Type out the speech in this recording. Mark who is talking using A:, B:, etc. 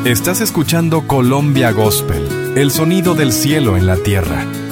A: Estás escuchando Colombia Gospel, el sonido del cielo en la tierra,